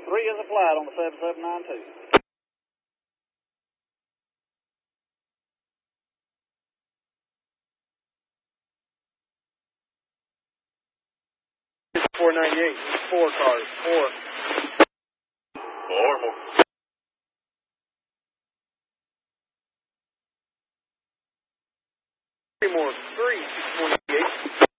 3 is a flight on the 7792. .498, 4 cars, 4. 4 more. Three more, 3, 648.